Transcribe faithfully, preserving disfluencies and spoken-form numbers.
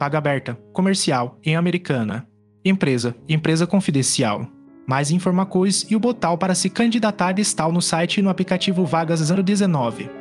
Vaga aberta, comercial, em Americana. Empresa, empresa confidencial. Mais informações e o botão para se candidatar está no site e no aplicativo Vagas zero dezenove.